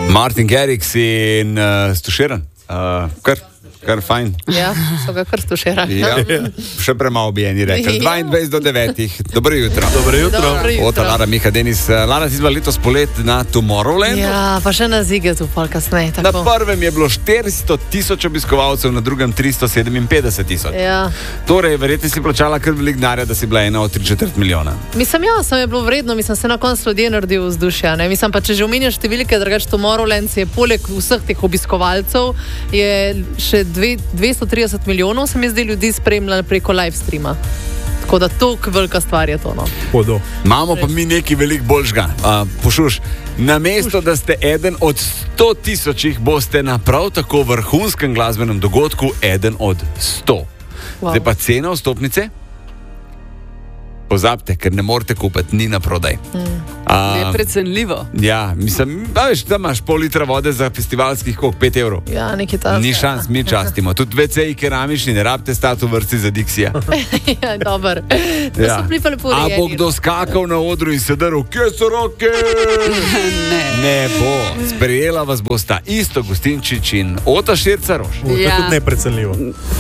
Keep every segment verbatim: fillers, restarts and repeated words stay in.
Martin Garrix in uh, Stuširan. Uh, kar, kar fajn. Ja, so ga kar stuširali. Ja, še premalo bi eni rekli. dvaindvajset do devetih. Dobro jutro. Dobro jutro. Ota Lara, Miha, Denis. Lara, ti zba letos polet na Tomorrowlandu. Ja, pa še na Zigetu, pol kasneje. Na prvem je bilo štiristo tisoč obiskovalcev, na drugem tristo sedeminpetdeset tisoč. Ja. Torej, verjetno si plačala kar velik denarja, da si bila ena od tri četrt milijona. Mislim, ja, sem je bilo vredno, mislim, se na koncu ljudje naredil vzdušja. Ne? Mislim pa, če že omenjaš številke, drugač Tomorrowland je poleg vseh teh obiskovalcev je še dvesto trideset milijonov, se mi zdi, ljudi spremljali preko live streama. Tako da toliko velika stvar je to, no. Podo. Imamo pa mi nekaj veliko boljšega. Uh, Pošuš, namesto da ste eden od sto tisočih, boste na prav tako vrhunskem glasbenem dogodku eden od sto. Wow. Zdaj pa cena vstopnice? Pozabite, ker ne morete kupiti, ni na prodaj. Mm. Uh, je precenljivo. Ja, mislim, da veš, da imaš pol litra vode za festivalskih koliko, pet evrov. Ja, nekaj tasga. Ni šans, mi častimo. Tudi ve ce-ji keramični, ne rabite stati v vrsti za Dixija. Ja, dober. To Ja. so bili pa lepo A rejeni. bo kdo skakal na odru in se drl, kje so roke? Ne. Ne bo. Sprejela vas bosta Isto Gustinčič in Ota Širca-Roš. To je Ja. tudi neprecenljivo.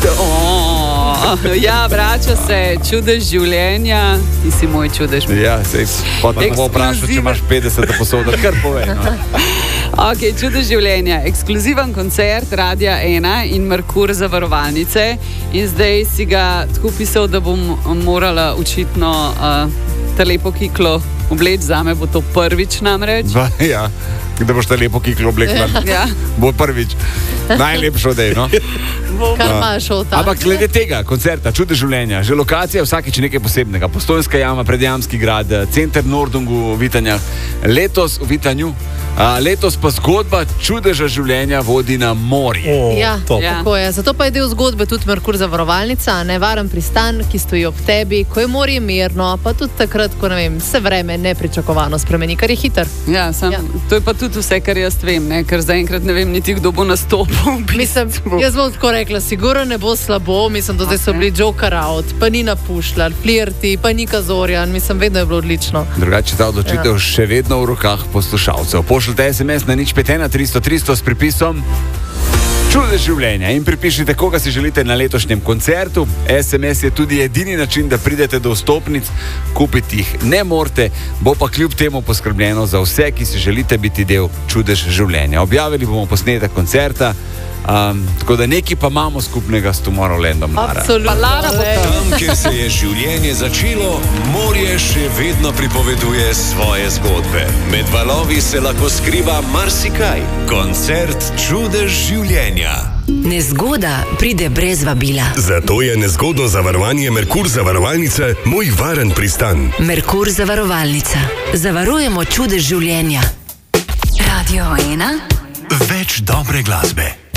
Oh, ja, vrača se čudež življenja, ti si moj čudež. Ja, sej, pa tako bo vprašal, če imaš petdeset posod, kar povej. No. Ok, čudež življenja, ekskluziven koncert Radia ena in Merkur zavarovalnice in zdaj si ga tako pisal, da bom morala očitno uh, ta lepo kiklo obleč, zame bo to prvič namreč. Ba, ja, da boš ta lepo kiklo oblekla. Ja. Bo prvič. Najlepšo dej, no. Kar imaš od tam. Ampak glede tega koncerta, čudež življenja, že lokacija vsakič nekaj posebnega. Postojnska jama, Predjamski grad, center Nordungu v Vitanjah, letos v Vitanju, a, letos pa zgodba čudeža življenja vodi na morje. O, Ja, top. Ja. tako je. Zato pa je del zgodbe tudi Merkur zavarovalnica, nevaren pristan, ki stoji ob tebi, ko je morje mirno, pa tudi takrat, ko ne vem, se vreme nepričakovano spremeni, kar je hiter. Ja, sam, Ja. to je pa tudi vse, kar jaz vem, ne? Ker zaenkrat ne vem niti, kdo bo nastopil. Mislim, jaz bom tako rekla, sigurno ne bo slabo, mislim, da zdaj so bili Joker out, pa ni napušljal, flirti, pa ni Kazorjan, mislim, vedno je bilo odlično. Drugače ta odločitev ja. še vedno v rokah poslušalcev. Pošljite es em es na nič pet ena tristo tristo s pripisom Čudež življenja in pripišite, koga si želite na letošnjem koncertu. es em es je tudi edini način, da pridete do vstopnic, kupiti jih ne morete, bo pa kljub temu poskrbljeno za vse, ki si želite biti del Čudež življenja. Objavili bomo posnetek koncerta, um, tako da nekaj pa imamo skupnega s Tomorrowlandom. Lara. Absolutno. Lara bo tam. Tam, kjer se je življenje začelo, morje še vedno pripoveduje svoje zgodbe. Med valovi se lahko skriva marsikaj. Koncert Čudež življenja. Nezgoda pride brez vabila. Zato je nezgodno zavarovanje Merkur zavarovalnice moj varen pristan. Merkur zavarovalnica. Zavarujemo čudež življenja. Radio ena. Več dobre glasbe.